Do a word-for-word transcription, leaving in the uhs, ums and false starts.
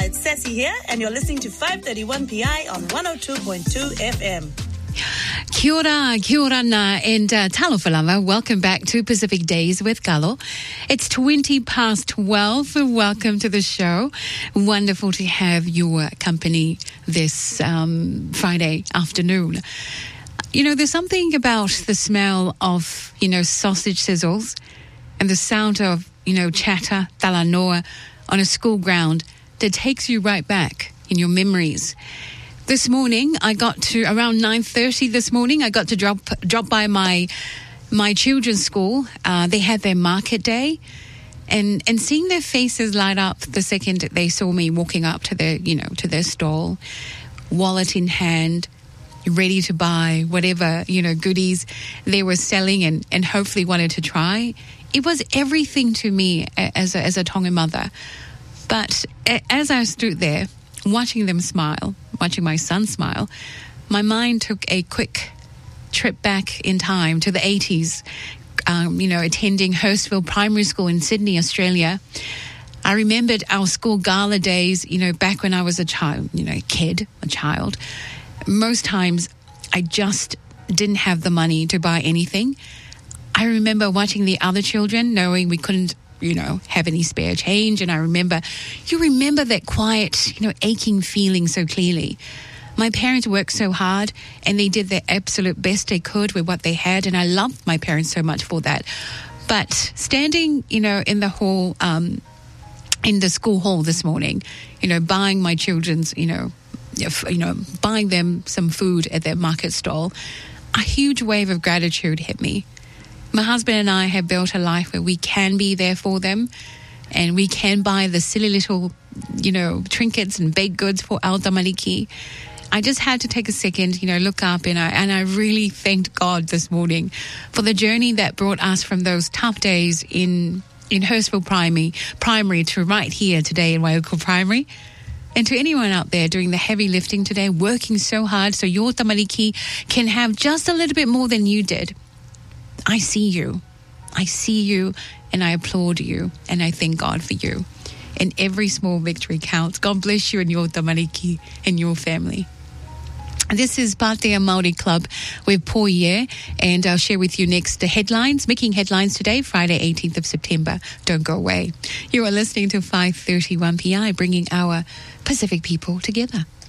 it's Ceci here, and you're listening to five thirty-one P I on one oh two point two F M. Kia ora, kia ora na, and uh, talo whalama. Welcome back to Pacific Days with Galo. It's twenty past twelve. Welcome to the show. Wonderful to have your company this um, Friday afternoon. You know, there's something about the smell of, you know, sausage sizzles and the sound of, you know, chatter, talanoa on a school ground that takes you right back in your memories. This morning, I got to, around nine thirty this morning, I got to drop drop by my my children's school. Uh, they had their market day, and and seeing their faces light up the second they saw me walking up to their, you know, to their stall, wallet in hand, ready to buy whatever, you know, goodies they were selling and, and hopefully wanted to try. It was everything to me as a, as a Tongan mother. But as I stood there, watching them smile, watching my son smile, my mind took a quick trip back in time to the eighties, um, you know, attending Hurstville Primary School in Sydney, Australia. I remembered our school gala days, you know, back when I was a child, you know, a kid, a child. Most times I just didn't have the money to buy anything. I remember watching the other children, knowing we couldn't, you know, have any spare change. And I remember, you remember that quiet, you know, aching feeling so clearly. My parents worked so hard and they did their absolute best they could with what they had. And I loved my parents so much for that. But standing, you know, in the hall, um, in the school hall this morning, you know, buying my children's, you know, you know, buying them some food at their market stall, a huge wave of gratitude hit me. My husband and I have built a life where we can be there for them and we can buy the silly little, you know, trinkets and baked goods for our tamariki. I just had to take a second, you know, look up and I, and I really thanked God this morning for the journey that brought us from those tough days in, in Hurstville Primary, primary to right here today in Waioko Primary. And to anyone out there doing the heavy lifting today, working so hard so your tamariki can have just a little bit more than you did. I see you. I see you and I applaud you and I thank God for you. And every small victory counts. God bless you and your tamariki and your family. This is Pātea Māori Club with Poye, and I'll share with you next the headlines, making headlines today, Friday, eighteenth of September. Don't go away. You are listening to five thirty-one P I, bringing our Pacific people together.